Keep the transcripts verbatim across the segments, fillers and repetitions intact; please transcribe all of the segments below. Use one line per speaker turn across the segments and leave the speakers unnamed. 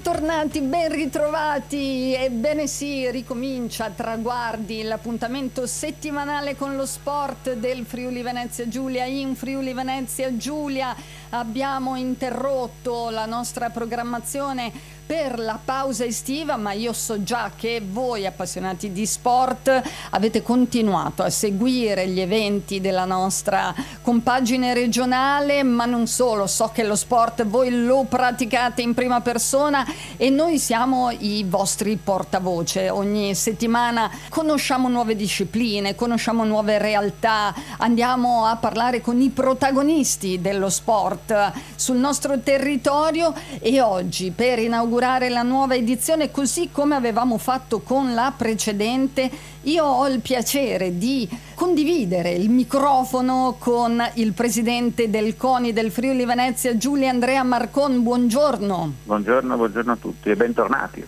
Bentornati, ben ritrovati. Ebbene sì, ricomincia a Traguardi, l'appuntamento settimanale con lo sport del Friuli Venezia Giulia. In Friuli Venezia Giulia abbiamo interrotto la nostra programmazione per la pausa estiva, ma io so già che voi appassionati di sport avete continuato a seguire gli eventi della nostra compagine regionale, ma non solo, so che lo sport voi lo praticate in prima persona e noi siamo i vostri portavoce. Ogni settimana conosciamo nuove discipline, conosciamo nuove realtà, andiamo a parlare con i protagonisti dello sport sul nostro territorio e oggi, per inaugurare la nuova edizione, così come avevamo fatto con la precedente, io ho il piacere di condividere il microfono con il presidente del CONI del Friuli Venezia Giulia, Andrea Marcon. Buongiorno.
Buongiorno, buongiorno a tutti e bentornati.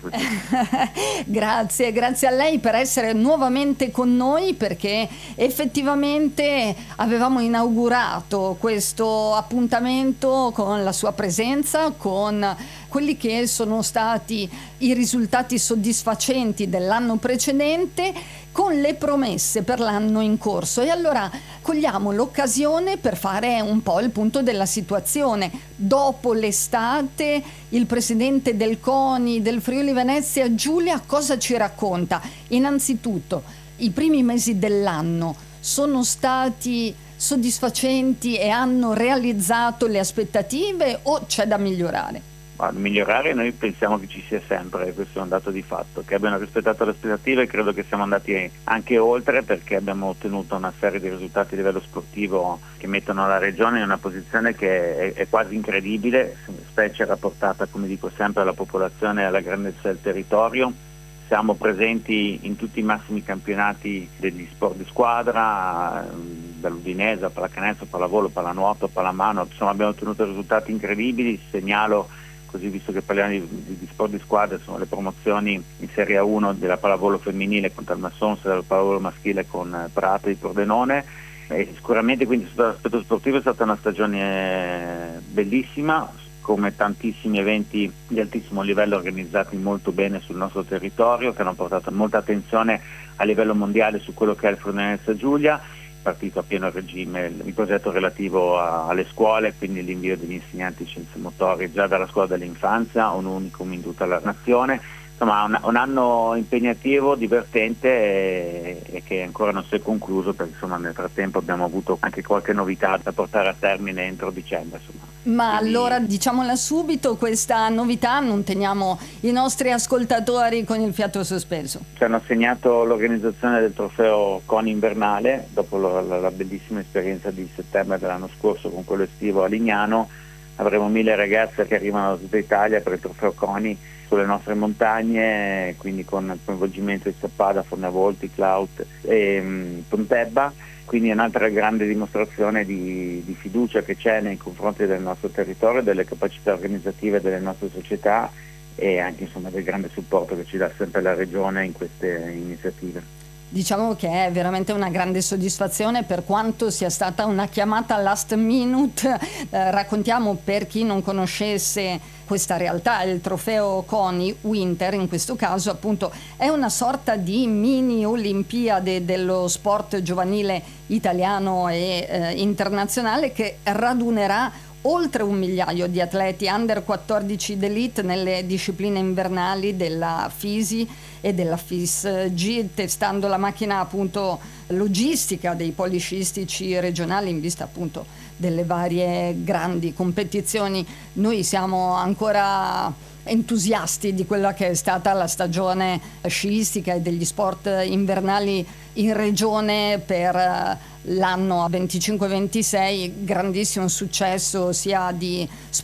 Grazie, grazie a lei per essere nuovamente con noi, perché effettivamente avevamo inaugurato questo appuntamento con la sua presenza, con quelli che sono stati i risultati soddisfacenti dell'anno precedente, con le promesse per l'anno in corso. E allora cogliamo l'occasione per fare un po' il punto della situazione. Dopo l'estate, il presidente del CONI del Friuli Venezia Giulia cosa ci racconta? Innanzitutto, i primi mesi dell'anno sono stati soddisfacenti e hanno realizzato le aspettative o c'è da migliorare?
A migliorare noi pensiamo che ci sia sempre, questo è un dato di fatto. Che abbiano rispettato le aspettative, credo che siamo andati anche oltre, perché abbiamo ottenuto una serie di risultati a livello sportivo che mettono la regione in una posizione che è, è quasi incredibile, specie rapportata, come dico sempre, alla popolazione e alla grandezza del territorio. Siamo presenti in tutti i massimi campionati degli sport di squadra, dall'Udinese, pallacanestro, pallavolo, pallanuoto, pallamano, insomma abbiamo ottenuto risultati incredibili. Segnalo, così visto che parliamo di, di, di sport di squadra, sono le promozioni in Serie A uno della pallavolo femminile contro il Massons e del pallavolo maschile con Prato di Pordenone, e sicuramente quindi sotto l'aspetto sportivo è stata una stagione bellissima, come tantissimi eventi di altissimo livello organizzati molto bene sul nostro territorio, che hanno portato molta attenzione a livello mondiale su quello che è il Friuli Venezia Giulia. Partito a pieno regime il progetto relativo a, alle scuole, quindi l'invio degli insegnanti di scienze motorie già dalla scuola dell'infanzia, un unicum in tutta la nazione. Insomma un, un anno impegnativo, divertente e, e che ancora non si è concluso, perché insomma nel frattempo abbiamo avuto anche qualche novità da portare a termine entro dicembre. Insomma.
Ma
Quindi...
allora diciamola subito, questa novità, non teniamo i nostri ascoltatori con il fiato sospeso.
Ci hanno assegnato l'organizzazione del trofeo CONI invernale, dopo la, la, la bellissima esperienza di settembre dell'anno scorso con quello estivo a Lignano. Avremo mille ragazze che arrivano da tutta Italia per il trofeo CONI sulle nostre montagne, quindi con il coinvolgimento di Sappada, Fornavolti, Clout e um, Pontebba. Quindi è un'altra grande dimostrazione di, di fiducia che c'è nei confronti del nostro territorio, delle capacità organizzative delle nostre società e anche insomma del grande supporto che ci dà sempre la regione in queste iniziative.
Diciamo che è veramente una grande soddisfazione, per quanto sia stata una chiamata last minute. Eh, raccontiamo, per chi non conoscesse questa realtà, il trofeo CONI Winter in questo caso appunto è una sorta di mini Olimpiade dello sport giovanile italiano e eh, internazionale, che radunerà oltre un migliaio di atleti under quattordici d'elite nelle discipline invernali della FISI e della FISG, testando la macchina appunto logistica dei poliscistici regionali in vista appunto delle varie grandi competizioni. Noi siamo ancora entusiasti di quella che è stata la stagione sciistica e degli sport invernali in regione per l'anno venticinque ventisei, grandissimo successo sia di